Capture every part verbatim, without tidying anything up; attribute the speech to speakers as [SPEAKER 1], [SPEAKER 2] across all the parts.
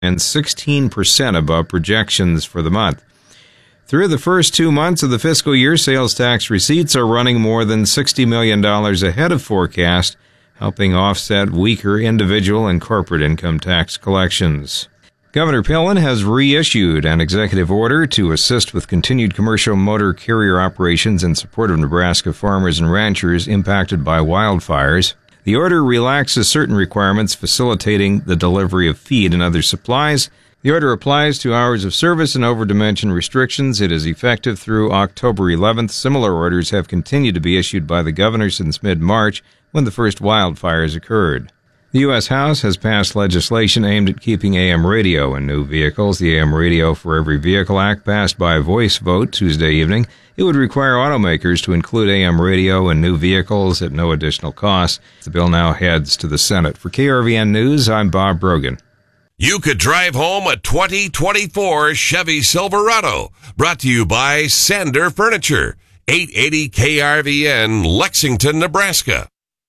[SPEAKER 1] and sixteen percent above projections for the month. Through the first two months of the fiscal year, sales tax receipts are running more than sixty million dollars ahead of forecast, helping offset weaker individual and corporate income tax collections. Governor Pillen has reissued an executive order to assist with continued commercial motor carrier operations in support of Nebraska farmers and ranchers impacted by wildfires. The order relaxes certain requirements facilitating the delivery of feed and other supplies. The order applies to hours of service and over-dimension restrictions. It is effective through October eleventh. Similar orders have continued to be issued by the governor since mid-March, when the first wildfires occurred. The U S House has passed legislation aimed at keeping A M radio in new vehicles. The A M Radio for Every Vehicle Act passed by voice vote Tuesday evening. It would require automakers to include A M radio in new vehicles at no additional cost. The bill now heads to the Senate. For K R V N News, I'm Bob Brogan.
[SPEAKER 2] You could drive home a twenty twenty-four Chevy Silverado. Brought to you by Sander Furniture. eight eighty K R V N, Lexington, Nebraska.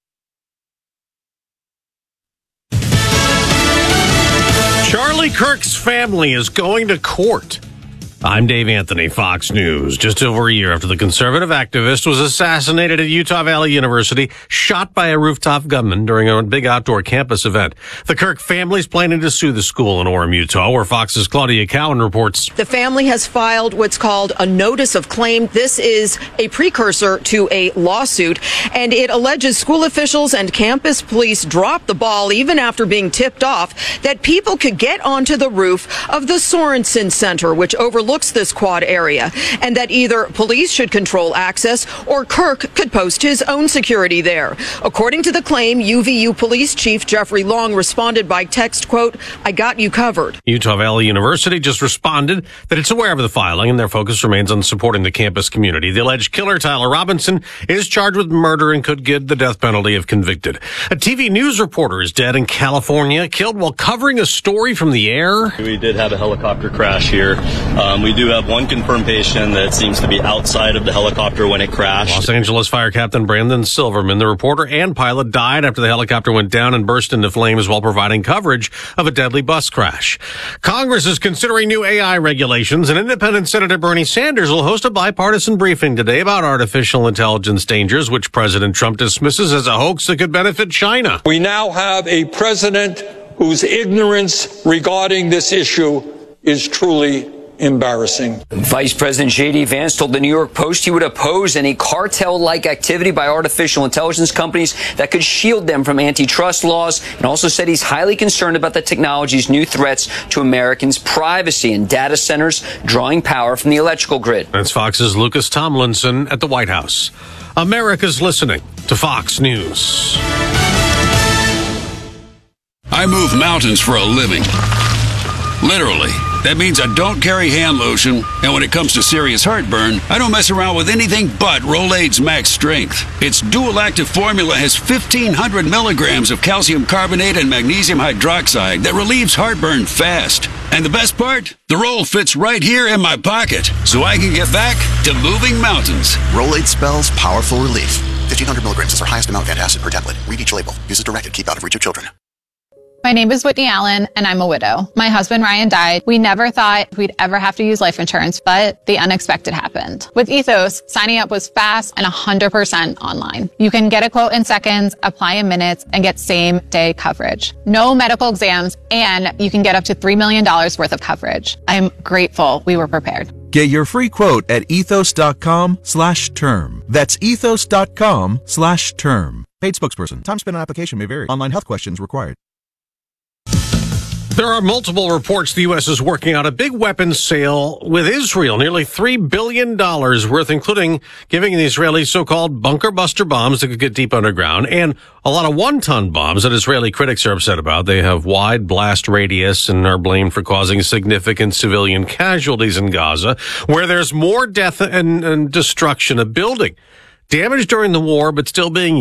[SPEAKER 3] Charlie Kirk's family is going to court. I'm Dave Anthony, Fox News. Just over a year after the conservative activist was assassinated at Utah Valley University, shot by a rooftop gunman during a big outdoor campus event. The Kirk family is planning to sue the school in Orem, Utah, where Fox's Claudia Cowan reports.
[SPEAKER 4] The family has filed what's called a notice of claim. This is a precursor to a lawsuit, and it alleges school officials and campus police dropped the ball even after being tipped off that people could get onto the roof of the Sorensen Center, which overlooks this quad area, and that either police should control access or Kirk could post his own security there. According to the claim, U V U Police Chief Jeffrey Long responded by text, quote, "I got you covered."
[SPEAKER 3] Utah Valley University just responded that it's aware of the filing and their focus remains on supporting the campus community. The alleged killer, Tyler Robinson, is charged with murder and could get the death penalty if convicted. A T V news reporter is dead in California, killed while covering a story from the air.
[SPEAKER 5] We did have a helicopter crash here. Um, we do have one confirmed patient that seems to be outside of the helicopter when it crashed.
[SPEAKER 3] Los Angeles Fire Captain Brandon Silverman, the reporter and pilot, died after the helicopter went down and burst into flames while providing coverage of a deadly bus crash. Congress is considering new A I regulations, and independent Senator Bernie Sanders will host a bipartisan briefing today about artificial intelligence dangers, which President Trump dismisses as a hoax that could benefit China.
[SPEAKER 6] We now have a president whose ignorance regarding this issue is truly embarrassing.
[SPEAKER 7] Vice President J D Vance told the New York Post he would oppose any cartel-like activity by artificial intelligence companies that could shield them from antitrust laws, and also said he's highly concerned about the technology's new threats to Americans' privacy and data centers drawing power from the electrical grid.
[SPEAKER 3] That's Fox's Lucas Tomlinson at the White House. America's listening to Fox News.
[SPEAKER 8] I move mountains for a living. Literally. That means I don't carry hand lotion, and when it comes to serious heartburn, I don't mess around with anything but Rolaids Max Strength. Its dual-active formula has fifteen hundred milligrams of calcium carbonate and magnesium hydroxide that relieves heartburn fast. And the best part? The roll fits right here in my pocket, so I can get back to moving mountains.
[SPEAKER 9] Rolaids spells powerful relief. fifteen hundred milligrams is our highest amount of antacid per tablet. Read each label. Use as directed. Keep out of reach of children.
[SPEAKER 10] My name is Whitney Allen, and I'm a widow. My husband, Ryan, died. We never thought we'd ever have to use life insurance, but the unexpected happened. With Ethos, signing up was fast and one hundred percent online. You can get a quote in seconds, apply in minutes, and get same-day coverage. No medical exams, and you can get up to three million dollars worth of coverage. I'm grateful we were prepared.
[SPEAKER 11] Get your free quote at ethos.com slash term. That's ethos.com slash term. Paid spokesperson. Time spent on application may vary. Online health questions required.
[SPEAKER 3] There are multiple reports the U S is working out a big weapons sale with Israel, nearly three billion dollars worth, including giving the Israelis so-called bunker buster bombs that could get deep underground, and a lot of one-ton bombs that Israeli critics are upset about. They have wide blast radius and are blamed for causing significant civilian casualties in Gaza, where there's more death and, and destruction. A building damaged during the war but still being used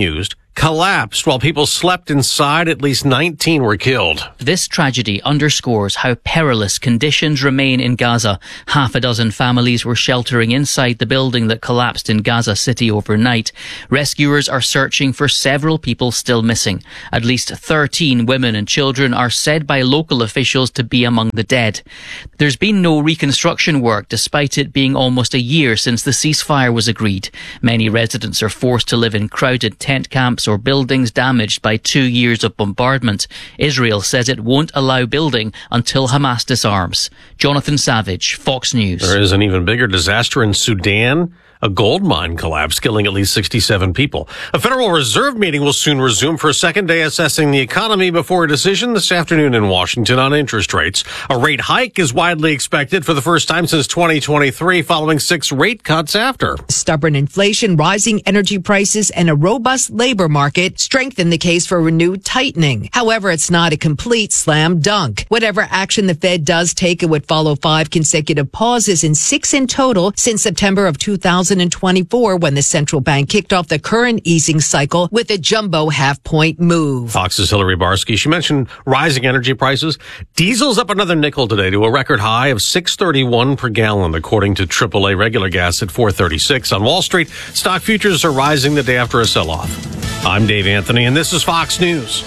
[SPEAKER 3] collapsed while people slept inside. At least nineteen were killed.
[SPEAKER 12] This tragedy underscores how perilous conditions remain in Gaza. Half a dozen families were sheltering inside the building that collapsed in Gaza City overnight. Rescuers are searching for several people still missing. At least thirteen women and children are said by local officials to be among the dead. There's been no reconstruction work despite it being almost a year since the ceasefire was agreed. Many residents are forced to live in crowded tent camps or buildings damaged by two years of bombardment. Israel says it won't allow building until Hamas disarms. Jonathan Savage, Fox News.
[SPEAKER 3] There is an even bigger disaster in Sudan. A gold mine collapsed, killing at least sixty-seven people. A Federal Reserve meeting will soon resume for a second day assessing the economy before a decision this afternoon in Washington on interest rates. A rate hike is widely expected for the first time since twenty twenty-three, following six rate cuts after.
[SPEAKER 13] Stubborn inflation, rising energy prices, and a robust labor market strengthen the case for renewed tightening. However, it's not a complete slam dunk. Whatever action the Fed does take, it would follow five consecutive pauses and six in total since September of two thousand twenty-four, when the central bank kicked off the current easing cycle with a jumbo half-point move.
[SPEAKER 3] Fox's Hillary Barsky. She mentioned rising energy prices. Diesel's up another nickel today to a record high of six thirty-one per gallon, according to triple A regular gas at four thirty-six. On Wall Street, stock futures are rising the day after a sell-off. I'm Dave Anthony, and this is Fox News.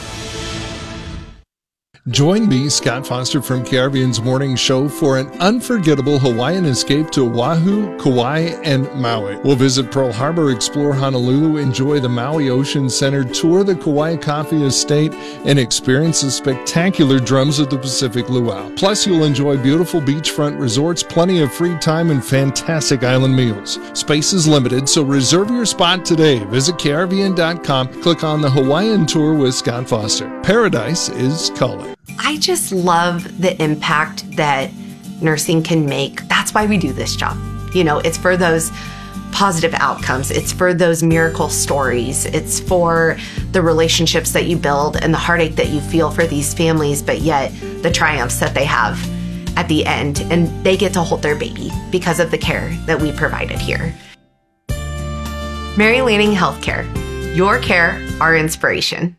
[SPEAKER 14] Join me, Scott Foster from Caribbean's Morning Show, for an unforgettable Hawaiian escape to Oahu, Kauai, and Maui. We'll visit Pearl Harbor, explore Honolulu, enjoy the Maui Ocean Center, tour the Kauai Coffee Estate, and experience the spectacular drums of the Pacific Luau. Plus, you'll enjoy beautiful beachfront resorts, plenty of free time, and fantastic island meals. Space is limited, so reserve your spot today. Visit K R V N dot com, click on the Hawaiian Tour with Scott Foster. Paradise is calling.
[SPEAKER 15] I just love the impact that nursing can make. That's why we do this job. You know, it's for those positive outcomes. It's for those miracle stories. It's for the relationships that you build and the heartache that you feel for these families, but yet the triumphs that they have at the end. And they get to hold their baby because of the care that we provided here. Mary Lanning Healthcare. Your care, our inspiration.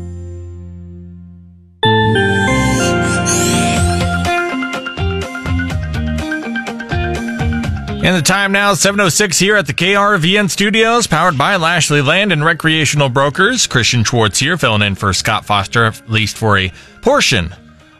[SPEAKER 16] And the time now, seven oh six here at the K R V N studios, powered by Lashley Land and Recreational Brokers. Christian Schwartz here, filling in for Scott Foster, at least for a portion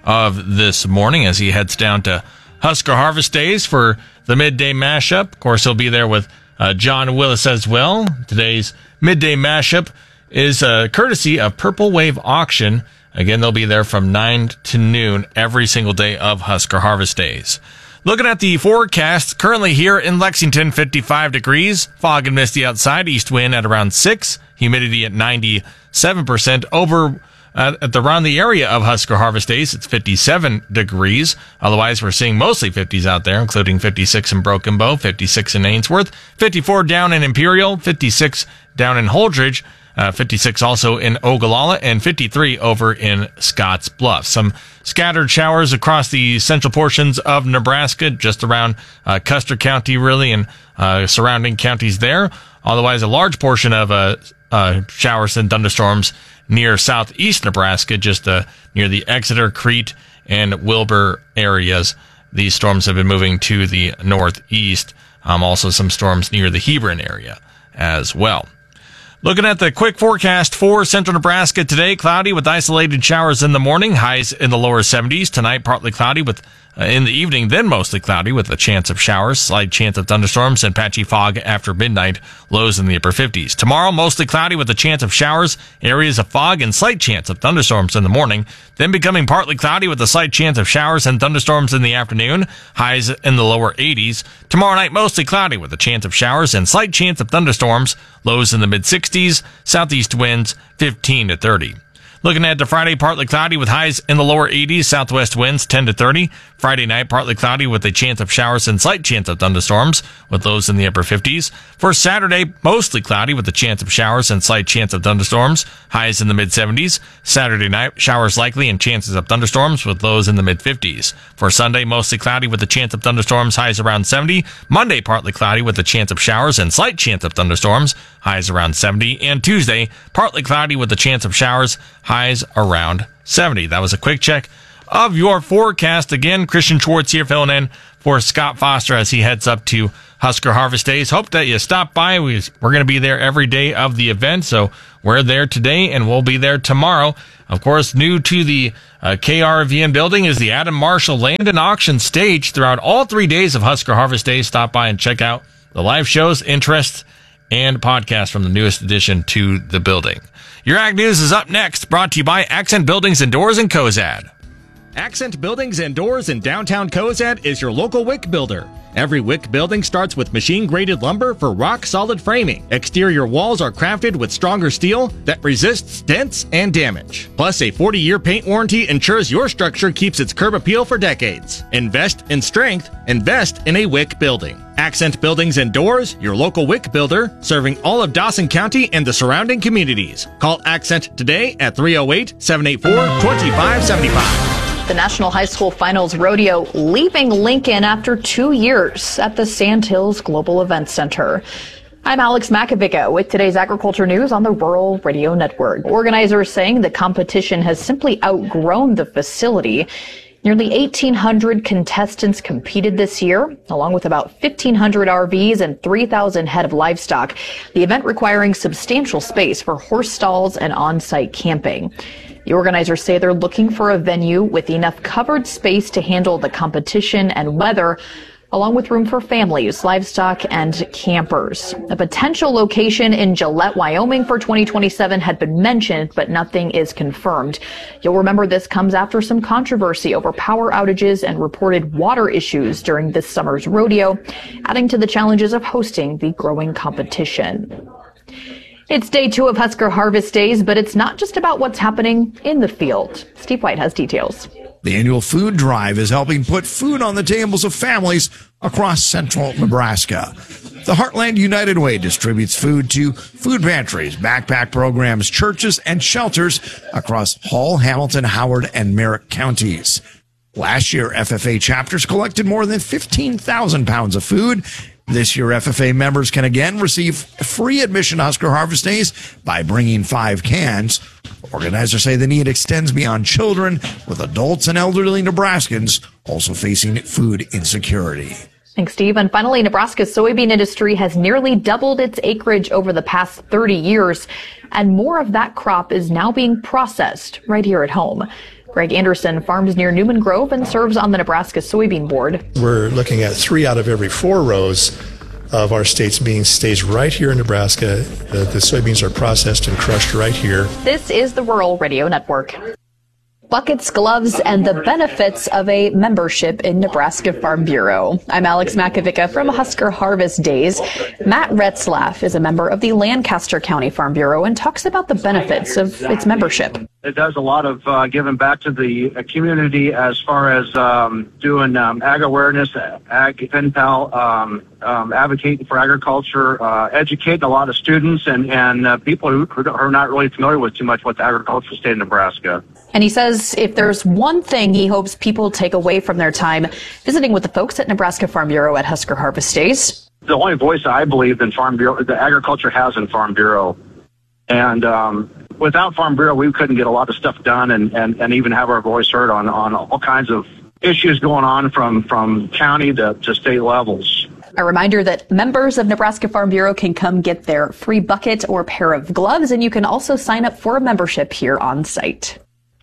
[SPEAKER 16] of this morning as he heads down to Husker Harvest Days for the midday mashup. Of course, he'll be there with uh, John Willis as well. Today's midday mashup is uh, courtesy of Purple Wave Auction. Again, they'll be there from nine to noon every single day of Husker Harvest Days. Looking at the forecast, currently here in Lexington, fifty-five degrees, fog and misty outside, east wind at around six, humidity at ninety-seven percent. Over uh, at the, around the area of Husker Harvest Days, it's fifty-seven degrees. Otherwise, we're seeing mostly fifties out there, including fifty-six in Broken Bow, fifty-six in Ainsworth, fifty-four down in Imperial, fifty-six down in Holdridge, Uh, fifty-six also in Ogallala, and fifty-three over in Scotts Bluff. Some scattered showers across the central portions of Nebraska, just around uh, Custer County, really, and uh, surrounding counties there. Otherwise, a large portion of uh, uh, showers and thunderstorms near southeast Nebraska, just uh, near the Exeter, Crete, and Wilbur areas. These storms have been moving to the northeast. Um, also, some storms near the Hebron area as well. Looking at the quick forecast for central Nebraska today, cloudy with isolated showers in the morning, highs in the lower seventies. Tonight, partly cloudy with uh, in the evening, then mostly cloudy with a chance of showers, slight chance of thunderstorms, and patchy fog after midnight, lows in the upper fifties. Tomorrow, mostly cloudy with a chance of showers, areas of fog, and slight chance of thunderstorms in the morning, then becoming partly cloudy with a slight chance of showers and thunderstorms in the afternoon, highs in the lower eighties. Tomorrow night, mostly cloudy with a chance of showers and slight chance of thunderstorms, lows in the mid sixties, southeast winds fifteen to thirty. Looking at the Friday, partly cloudy with highs in the lower eighties, southwest winds ten to thirty. Friday night, partly cloudy with a chance of showers and slight chance of thunderstorms with lows in the upper fifties. For Saturday, mostly cloudy with a chance of showers and slight chance of thunderstorms, highs in the mid seventies. Saturday night, showers likely and chances of thunderstorms with lows in the mid fifties. For Sunday, mostly cloudy with a chance of thunderstorms, highs around seventy. Monday, partly cloudy with a chance of showers and slight chance of thunderstorms, highs around seventy. And Tuesday, partly cloudy with a chance of showers, highs around seventy. That was a quick check of your forecast. Again, Christian Schwartz here filling in for Scott Foster as he heads up to Husker Harvest Days. Hope that you stop by. We, we're going to be there every day of the event, so we're there today and we'll be there tomorrow. Of course, new to the uh, K R V N building is the Adam Marshall Land and Auction Stage. Throughout all three days of Husker Harvest Days, stop by and check out the live shows, interest, and podcast from the newest addition to the building. Your Ag News is up next, brought to you by Accent Buildings and Doors in Cozad.
[SPEAKER 17] Accent Buildings and Doors in downtown Cozad is your local wick builder. Every wick building starts with machine-graded lumber for rock-solid framing. Exterior walls are crafted with stronger steel that resists dents and damage. Plus, a forty-year paint warranty ensures your structure keeps its curb appeal for decades. Invest in strength. Invest in a wick building. Accent Buildings and Doors, your local wick builder, serving all of Dawson County and the surrounding communities. Call Accent today at three oh eight, seven eight four, two five seven five.
[SPEAKER 18] The National High School Finals Rodeo leaving Lincoln after two years at the Sandhills Global Events Center. I'm Alex Makovica with today's agriculture news on the Rural Radio Network. Organizers saying the competition has simply outgrown the facility. Nearly eighteen hundred contestants competed this year, along with about fifteen hundred R Vs and three thousand head of livestock. The event requiring substantial space for horse stalls and on-site camping. The organizers say they're looking for a venue with enough covered space to handle the competition and weather, along with room for families, livestock, and campers. A potential location in Gillette, Wyoming for twenty twenty-seven had been mentioned, but nothing is confirmed. You'll remember this comes after some controversy over power outages and reported water issues during this summer's rodeo, adding to the challenges of hosting the growing competition. It's day two of Husker Harvest Days, but it's not just about what's happening in the field. Steve White has details.
[SPEAKER 19] The annual food drive is helping put food on the tables of families across central Nebraska. The Heartland United Way distributes food to food pantries, backpack programs, churches, and shelters across Hall, Hamilton, Howard, and Merrick counties. Last year, F F A chapters collected more than fifteen thousand pounds of food. This year, F F A members can again receive free admission to Husker Harvest Days by bringing five cans. Organizers say the need extends beyond children, with adults and elderly Nebraskans also facing food insecurity.
[SPEAKER 18] Thanks, Steve. And finally, Nebraska's soybean industry has nearly doubled its acreage over the past thirty years, and more of that crop is now being processed right here at home. Greg Anderson farms near Newman Grove and serves on the Nebraska Soybean Board.
[SPEAKER 20] We're looking at three out of every four rows of our states being staged right here in Nebraska. The, the soybeans are processed and crushed right here.
[SPEAKER 18] This is the Rural Radio Network. Buckets, gloves, and the benefits of a membership in Nebraska Farm Bureau. I'm Alex Makovica from Husker Harvest Days. Matt Retzlaff is a member of the Lancaster County Farm Bureau and talks about the benefits of its membership.
[SPEAKER 21] It does a lot of uh, giving back to the uh, community as far as um, doing um, ag awareness, ag pen pal, um, um, advocating for agriculture, uh, educating a lot of students and, and uh, people who, who are not really familiar with too much with the agricultural state of Nebraska.
[SPEAKER 18] And he says if there's one thing he hopes people take away from their time visiting with the folks at Nebraska Farm Bureau at Husker Harvest Days.
[SPEAKER 21] The only voice I believe in Farm Bureau, the agriculture has in Farm Bureau. And um, without Farm Bureau, we couldn't get a lot of stuff done and, and, and even have our voice heard on, on all kinds of issues going on from, from county to, to state levels.
[SPEAKER 18] A reminder that members of Nebraska Farm Bureau can come get their free bucket or pair of gloves, and you can also sign up for a membership here on site.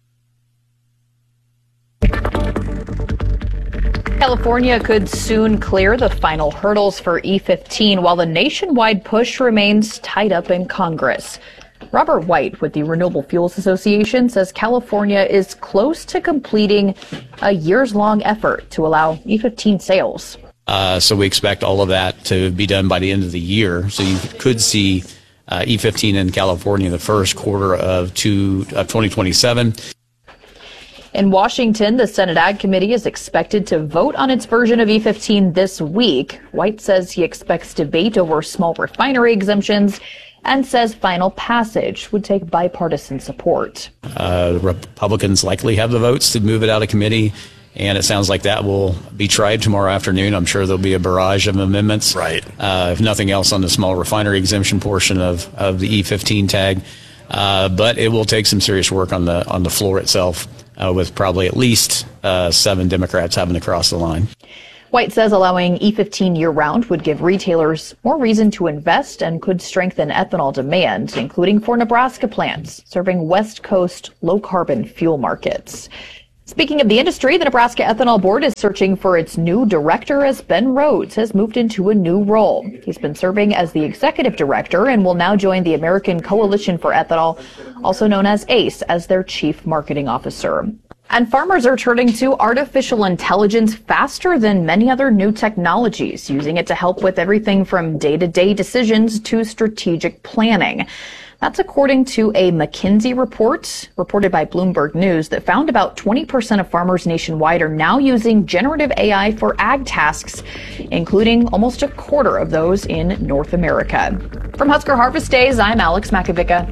[SPEAKER 18] California could soon clear the final hurdles for E fifteen while the nationwide push remains tied up in Congress. Robert White with the Renewable Fuels Association says California is close to completing a years-long effort to allow E fifteen sales.
[SPEAKER 22] Uh, so we expect all of that to be done by the end of the year. So you could see
[SPEAKER 1] uh, E fifteen in California in the first quarter of, two, of twenty twenty-seven.
[SPEAKER 18] In Washington, the Senate Ag Committee is expected to vote on its version of E fifteen this week. White says he expects debate over small refinery exemptions and says final passage would take bipartisan support.
[SPEAKER 1] Uh, the Republicans likely have the votes to move it out of committee, and it sounds like that will be tried tomorrow afternoon. I'm sure there'll be a barrage of amendments.
[SPEAKER 22] Right.
[SPEAKER 1] Uh, if nothing else, on the small refinery exemption portion of, of the E fifteen tag. Uh, but it will take some serious work on the on the floor itself, uh, with probably at least uh, seven Democrats having to cross the line.
[SPEAKER 18] White says allowing E fifteen year-round would give retailers more reason to invest and could strengthen ethanol demand, including for Nebraska plants serving West Coast low-carbon fuel markets. Speaking of the industry, the Nebraska Ethanol Board is searching for its new director as Ben Rhodes has moved into a new role. He's been serving as the executive director and will now join the American Coalition for Ethanol, also known as ACE, as their chief marketing officer. And farmers are turning to artificial intelligence faster than many other new technologies, using it to help with everything from day-to-day decisions to strategic planning. That's according to a McKinsey report reported by Bloomberg News that found about twenty percent of farmers nationwide are now using generative A I for ag tasks, including almost a quarter of those in North America. From Husker Harvest Days, I'm Alex Makovica.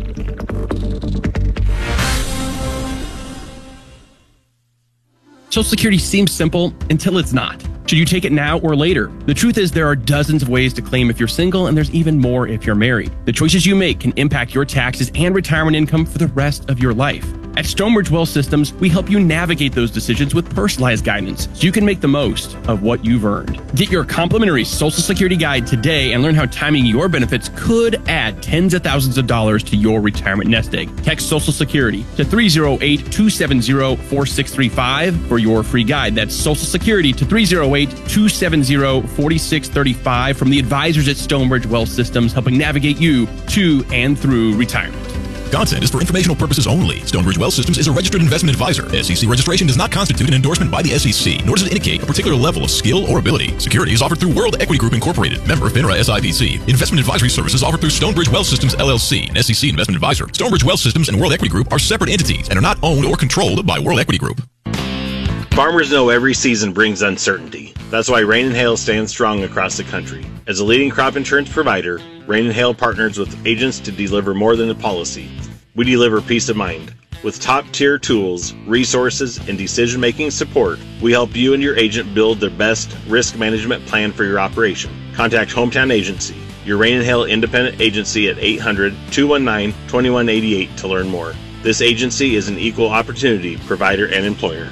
[SPEAKER 23] Social Security seems simple until it's not. Should you take it now or later? The truth is there are dozens of ways to claim if you're single, and there's even more if you're married. The choices you make can impact your taxes and retirement income for the rest of your life. At Stonebridge Wealth Systems, we help you navigate those decisions with personalized guidance so you can make the most of what you've earned. Get your complimentary Social Security guide today and learn how timing your benefits could add tens of thousands of dollars to your retirement nest egg. Text Social Security to three oh eight, two seven oh, four six three five for your free guide. That's Social Security to three oh eight, two seven oh, four six three five from the advisors at Stonebridge Wealth Systems, helping navigate you to and through retirement.
[SPEAKER 24] Content is for informational purposes only. Stonebridge Wealth Systems is a registered investment advisor. S E C registration does not constitute an endorsement by the S E C, nor does it indicate a particular level of skill or ability. Securities offered through World Equity Group Incorporated, member of FINRA S I P C. Investment advisory services offered through Stonebridge Wealth Systems L L C, an S E C investment advisor. Stonebridge Wealth Systems and World Equity Group are separate entities and are not owned or controlled by World Equity Group.
[SPEAKER 25] Farmers know every season brings uncertainty. That's why Rain and Hail stands strong across the country. As a leading crop insurance provider, Rain and Hail partners with agents to deliver more than a policy. We deliver peace of mind. With top-tier tools, resources, and decision-making support, we help you and your agent build the best risk management plan for your operation. Contact Hometown Agency, your Rain and Hail independent agency at eight hundred, two one nine, two one eight eight to learn more. This agency is an equal opportunity provider and employer.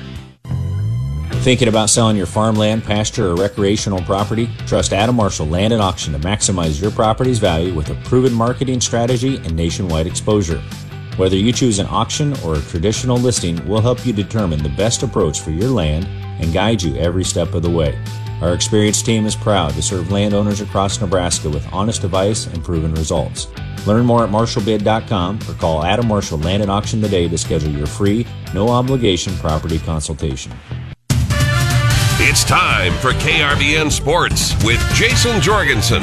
[SPEAKER 26] Thinking about selling your farmland, pasture, or recreational property? Trust Adam Marshall Land and Auction to maximize your property's value with a proven marketing strategy and nationwide exposure. Whether you choose an auction or a traditional listing, we'll help you determine the best approach for your land and guide you every step of the way. Our experienced team is proud to serve landowners across Nebraska with honest advice and proven results. Learn more at marshall bid dot com or call Adam Marshall Land and Auction today to schedule your free, no-obligation property consultation.
[SPEAKER 2] It's time for K R V N Sports with Jason Jorgensen.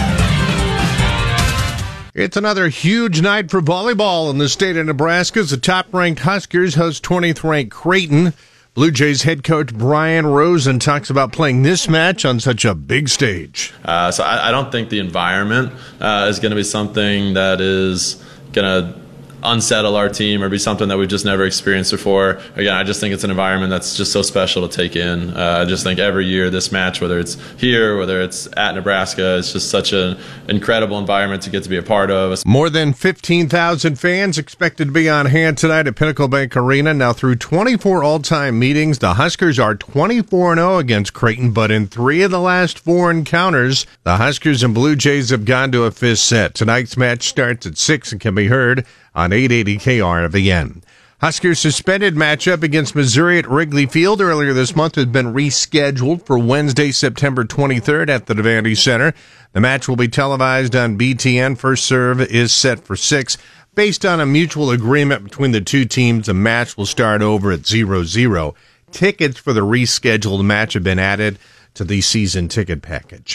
[SPEAKER 27] It's another huge night for volleyball in the state of Nebraska as the top-ranked Huskers host twentieth-ranked Creighton. Blue Jays head coach Brian Rosen talks about playing this match on such a big stage.
[SPEAKER 28] Uh, so I, I don't think the environment uh, is going to be something that is going to unsettle our team or be something that we've just never experienced before. Again, I just think it's an environment that's just so special to take in. Uh, I just think every year this match, whether it's here, whether it's at Nebraska, it's just such an incredible environment to get to be a part of.
[SPEAKER 27] More than fifteen thousand fans expected to be on hand tonight at Pinnacle Bank Arena. Now, through twenty-four all-time meetings, the Huskers are twenty-four and oh against Creighton, but in three of the last four encounters, the Huskers and Blue Jays have gone to a fifth set. Tonight's match starts at six and can be heard on eight eighty K R V N. Huskers' suspended matchup against Missouri at Wrigley Field earlier this month has been rescheduled for Wednesday, September twenty-third at the Devaney Center. The match will be televised on B T N. First serve is set for six. Based on a mutual agreement between the two teams, the match will start over at zero zero. Tickets for the rescheduled match have been added to the season ticket package.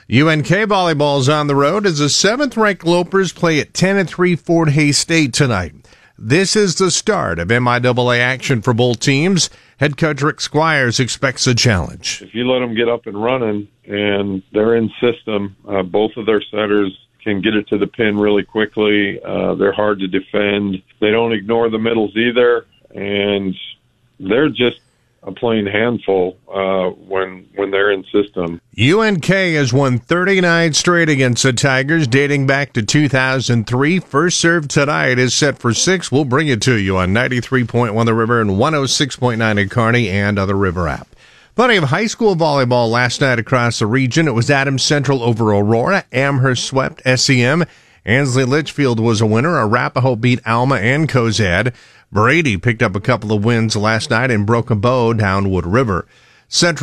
[SPEAKER 27] U N K volleyball's on the road as the seventh-ranked Lopers play at ten and three Fort Hays State tonight. This is the start of M I A A action for both teams. Head coach Rick Squires expects a challenge.
[SPEAKER 4] If you let them get up and running and they're in system, uh, both of their setters can get it to the pin really quickly. Uh, they're hard to defend. They don't ignore the middles either, and they're just a plain handful uh, when when they're in system.
[SPEAKER 27] U N K has won thirty-nine straight against the Tigers, dating back to two thousand three. First serve tonight is set for six. We'll bring it to you on ninety-three point one The River and one oh six point nine in Kearney and on the River app. Plenty of high school volleyball last night across the region. It was Adams Central over Aurora. Amherst swept S E M. Ansley Litchfield was a winner. Arapahoe beat Alma and Cozad. Brady picked up a couple of wins last night and broke a bow down Wood River. Central